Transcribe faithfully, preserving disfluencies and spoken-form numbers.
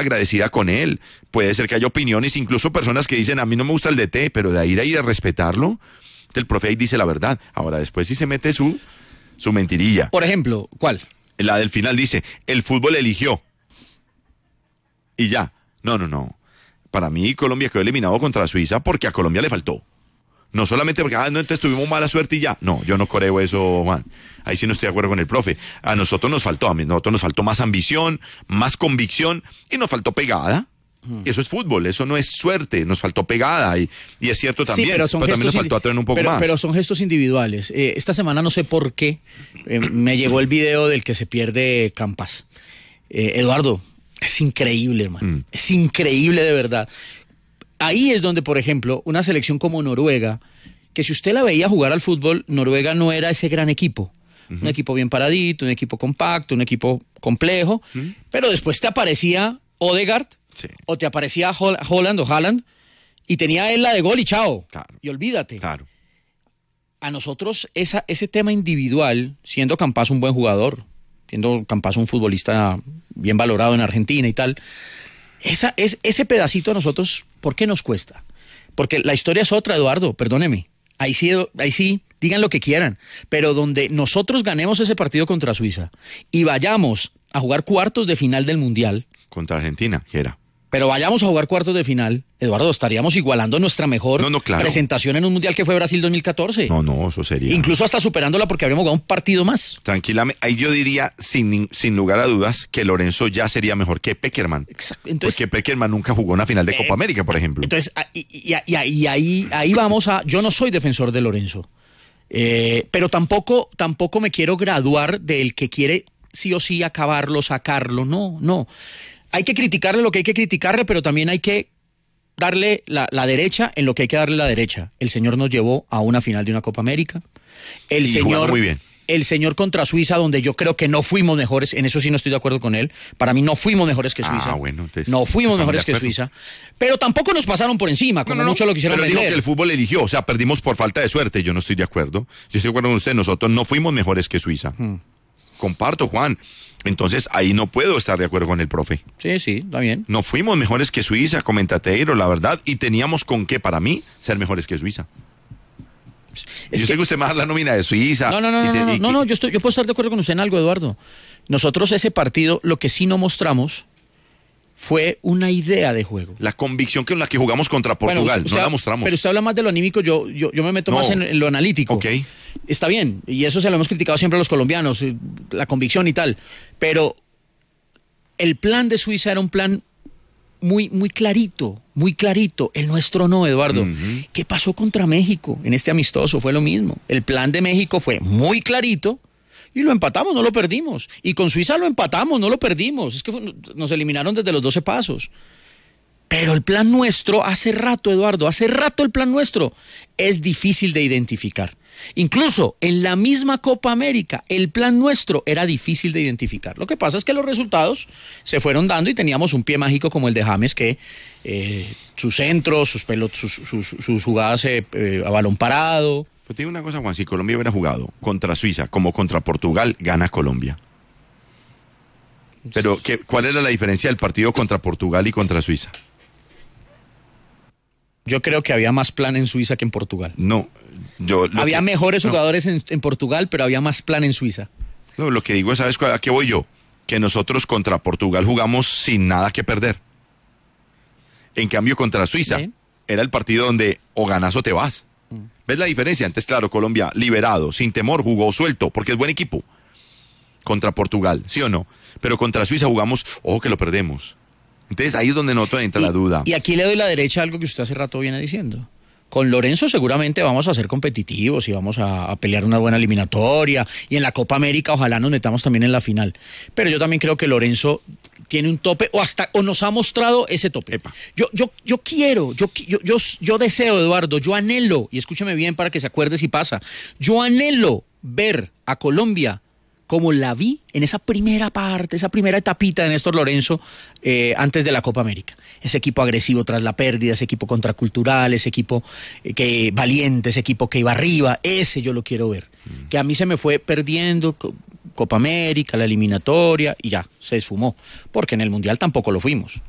agradecida con él. Puede ser que haya opiniones, incluso personas que dicen, a mí no me gusta el D T, pero de ahí a ir a respetarlo, el profe ahí dice la verdad. Ahora, después sí se mete su, su mentirilla. Por ejemplo, ¿cuál? La del final dice, el fútbol eligió. Y ya. No, no, no. Para mí, Colombia quedó eliminado contra Suiza porque a Colombia le faltó. No solamente porque, ah, no, entonces tuvimos mala suerte y ya. No, yo no creo eso, Juan. Ahí sí no estoy de acuerdo con el profe. A nosotros nos faltó, a nosotros nos faltó más ambición, más convicción y nos faltó pegada. Hmm. Eso es fútbol, eso no es suerte, nos faltó pegada y, y es cierto también, sí, pero, son pero también nos faltó atrever un poco pero, más. Pero son gestos individuales. Eh, esta semana no sé por qué eh, me llegó el video del que se pierde Campas. Eh, Eduardo, es increíble, hermano. Mm. Es increíble de verdad. Ahí es donde, por ejemplo, una selección como Noruega, que si usted la veía jugar al fútbol, Noruega no era ese gran equipo. Uh-huh. Un equipo bien paradito, un equipo compacto, un equipo complejo, uh-huh. pero después te aparecía Odegaard, sí. o te aparecía Hol- Holland o Haaland, y tenía él la de gol y chao. Claro. Y olvídate. Claro. A nosotros esa, ese tema individual, siendo Campas un buen jugador, siendo Campas un futbolista bien valorado en Argentina y tal, esa, es, ese pedacito a nosotros, ¿por qué nos cuesta? Porque la historia es otra, Eduardo, perdóneme. Ahí sí, ahí sí, digan lo que quieran. Pero donde nosotros ganemos ese partido contra Suiza y vayamos a jugar cuartos de final del Mundial. Contra Argentina, que era. Pero vayamos a jugar cuartos de final, Eduardo, estaríamos igualando nuestra mejor no, no, claro. presentación en un Mundial que fue Brasil dos mil catorce. No, no, eso sería. Incluso hasta superándola porque habríamos jugado un partido más. Tranquilamente, ahí yo diría, sin, sin lugar a dudas, que Lorenzo ya sería mejor que Pekerman. Exacto. Entonces, porque Pekerman nunca jugó una final de Copa eh, América, por ejemplo. Entonces, y, y, y, y ahí, ahí vamos a... Yo no soy defensor de Lorenzo, eh, pero tampoco, tampoco me quiero graduar del que quiere sí o sí acabarlo, sacarlo. No, no. Hay que criticarle lo que hay que criticarle, pero también hay que darle la, la derecha en lo que hay que darle la derecha. El señor nos llevó a una final de una Copa América. El y señor, muy bien. El señor contra Suiza, donde yo creo que no fuimos mejores, en eso sí no estoy de acuerdo con él. Para mí no fuimos mejores que Suiza. Ah, bueno, entonces, no fuimos mejores que Suiza. Pero tampoco nos pasaron por encima, como no, no, mucho lo quisieron pero vender. Pero dijo que el fútbol eligió, o sea, perdimos por falta de suerte. Yo no estoy de acuerdo. Yo estoy de acuerdo con usted, nosotros no fuimos mejores que Suiza. Hmm. Comparto, Juan. Entonces, ahí no puedo estar de acuerdo con el profe. Sí, sí, está bien. No fuimos mejores que Suiza, comentateiro, la verdad, y teníamos con qué, para mí, ser mejores que Suiza. Es yo que... sé que usted más la nómina de Suiza. No, no, no, y te, no, no, y no, que... no, yo, estoy, yo puedo estar de acuerdo con usted en algo, Eduardo. Nosotros ese partido, lo que sí no mostramos fue una idea de juego. La convicción con la que jugamos contra Portugal, bueno, usted, no la mostramos. Pero usted habla más de lo anímico, yo, yo, yo me meto no. más en, en lo analítico. Ok. Está bien, y eso se lo hemos criticado siempre a los colombianos, la convicción y tal, pero el plan de Suiza era un plan muy, muy clarito, muy clarito. El nuestro no, Eduardo. Uh-huh. ¿Qué pasó contra México? En este amistoso fue lo mismo. El plan de México fue muy clarito y lo empatamos, no lo perdimos. Y con Suiza lo empatamos, no lo perdimos. Es que fue, nos eliminaron desde los doce pasos. Pero el plan nuestro, hace rato, Eduardo, hace rato el plan nuestro es difícil de identificar. Incluso en la misma Copa América, el plan nuestro era difícil de identificar. Lo que pasa es que los resultados se fueron dando y teníamos un pie mágico como el de James, que eh, sus centros, sus, pelot, sus, sus, sus jugadas eh, eh, a balón parado. Pero te digo una cosa, Juan, si Colombia hubiera jugado contra Suiza como contra Portugal, gana Colombia. Pero, ¿qué, ¿cuál era la diferencia del partido contra Portugal y contra Suiza? Yo creo que había más plan en Suiza que en Portugal. No, yo... Había que, mejores no. jugadores en, en Portugal, pero había más plan en Suiza. No, lo que digo es, ¿sabes a qué voy yo? Que nosotros contra Portugal jugamos sin nada que perder. En cambio, contra Suiza, ¿sí? Era el partido donde o ganas o te vas. Mm. ¿Ves la diferencia? Antes, claro, Colombia, liberado, sin temor, jugó suelto, porque es buen equipo. Contra Portugal, ¿sí o no? Pero contra Suiza jugamos, ojo que lo perdemos. Entonces ahí es donde noto entra y, la duda. Y aquí le doy la derecha a algo que usted hace rato viene diciendo. Con Lorenzo seguramente vamos a ser competitivos y vamos a, a pelear una buena eliminatoria. Y en la Copa América ojalá nos metamos también en la final. Pero yo también creo que Lorenzo tiene un tope o hasta o nos ha mostrado ese tope. Epa. Yo, yo, yo quiero, yo, yo, yo, yo deseo, Eduardo, yo anhelo, y escúcheme bien para que se acuerde si pasa, yo anhelo ver a Colombia como la vi en esa primera parte, esa primera etapita de Néstor Lorenzo eh, antes de la Copa América. Ese equipo agresivo tras la pérdida, ese equipo contracultural, ese equipo eh, que valiente, ese equipo que iba arriba, ese yo lo quiero ver. Mm. Que a mí se me fue perdiendo Copa América, la eliminatoria, y ya, se esfumó. Porque en el Mundial tampoco lo fuimos.